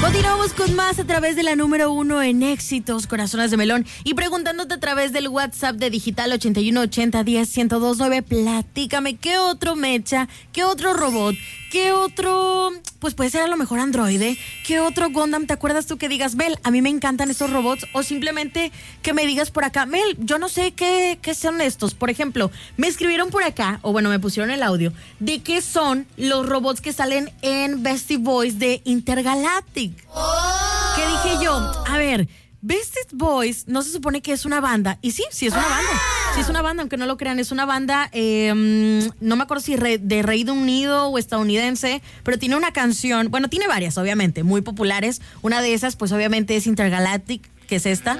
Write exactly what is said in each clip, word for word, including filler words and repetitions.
Continuamos con más a través de la número uno en éxitos, Corazones de Melón, y preguntándote a través del WhatsApp de Digital ochenta y uno ochenta diez ciento dos nueve, platícame, ¿qué otro mecha, qué otro robot, qué otro, pues puede ser a lo mejor androide, qué otro Gundam te acuerdas tú que digas, Mel, a mí me encantan estos robots, o simplemente que me digas por acá, Mel, yo no sé qué, qué son estos? Por ejemplo, me escribieron por acá, o bueno, me pusieron el audio, de qué son los robots que salen en Beastie Boys de Intergalactic. Oh. ¿Qué dije yo? A ver, Beastie Boys no se supone que es una banda, y sí, sí es una banda, sí es una banda, aunque no lo crean, es una banda, eh, no me acuerdo si re, de Reino Unido o estadounidense, pero tiene una canción, bueno, tiene varias, obviamente, muy populares, una de esas, pues obviamente es Intergalactic, que es esta.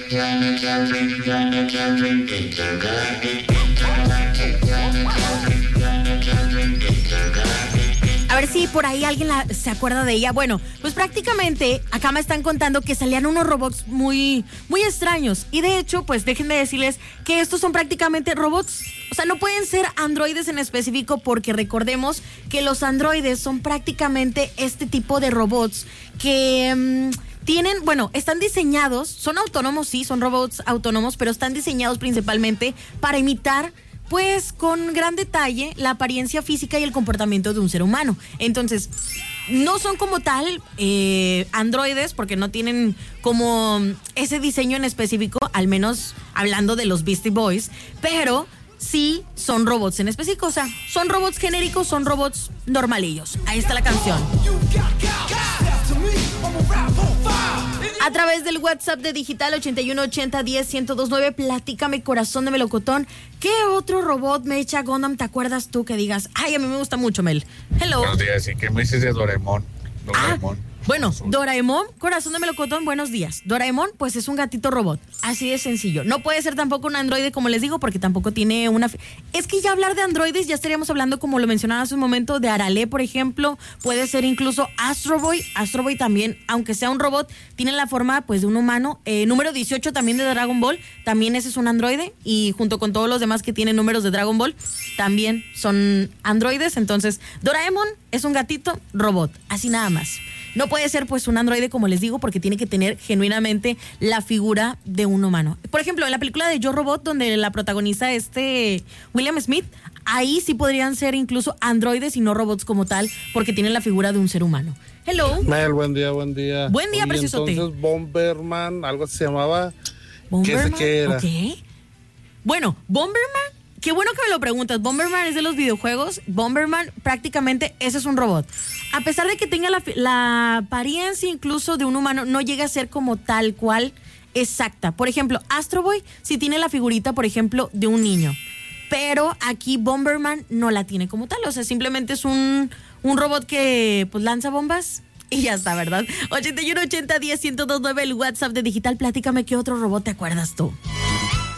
A ver si por ahí alguien la, se acuerda de ella. Bueno, pues prácticamente acá me están contando que salían unos robots muy, muy extraños. Y de hecho, pues déjenme decirles que estos son prácticamente robots. O sea, no pueden ser androides en específico porque recordemos que los androides son prácticamente este tipo de robots que... Mmm, tienen, bueno, están diseñados, son autónomos, sí, son robots autónomos, pero están diseñados principalmente para imitar, pues, con gran detalle la apariencia física y el comportamiento de un ser humano. Entonces, no son como tal eh, androides, porque no tienen como ese diseño en específico, al menos hablando de los Beastie Boys, pero sí son robots en específico, o sea, son robots genéricos, son robots normalillos. Ahí está la canción. A través del WhatsApp de Digital ochenta y uno ochenta diez ciento dos nueve, platícame, corazón de melocotón, ¿qué otro robot, mecha, Gundam te acuerdas tú que digas, ay, a mí me gusta mucho, Mel? Hello. Buenos días, ¿y qué me dices de Doraemon? Doraemon. Ah, bueno, Doraemon, corazón de melocotón, buenos días. Doraemon, pues es un gatito robot, así de sencillo. No puede ser tampoco un androide, como les digo, porque tampoco tiene una... Es que ya hablar de androides, ya estaríamos hablando, como lo mencionaba hace un momento, de Arale, por ejemplo. Puede ser incluso Astro Boy. Astro Boy también, aunque sea un robot, tiene la forma, pues, de un humano. Eh, número dieciocho también de Dragon Ball, también ese es un androide. Y junto con todos los demás que tienen números de Dragon Ball, también son androides. Entonces, Doraemon es un gatito robot, así nada más. No puede ser pues un androide, como les digo, porque tiene que tener genuinamente la figura de un humano. Por ejemplo, en la película de Yo Robot, donde la protagoniza este William Smith, ahí sí podrían ser incluso androides y no robots como tal, porque tienen la figura de un ser humano. Hello. Mel, buen día, buen día. Buen día, preciosote. Entonces, Bomberman, algo así se llamaba. Bomberman, ¿Qué, qué era? Okay. Bueno, Bomberman, qué bueno que me lo preguntas. Bomberman es de los videojuegos. Bomberman prácticamente ese es un robot. A pesar de que tenga la, la apariencia incluso de un humano, no llega a ser como tal cual exacta. Por ejemplo, Astro Boy sí tiene la figurita, por ejemplo, de un niño. Pero aquí Bomberman no la tiene como tal. O sea, simplemente es un, un robot que pues lanza bombas y ya está, ¿verdad? ochenta y uno ochenta diez ciento dos nueve, el WhatsApp de Digital. Platícame qué otro robot te acuerdas tú.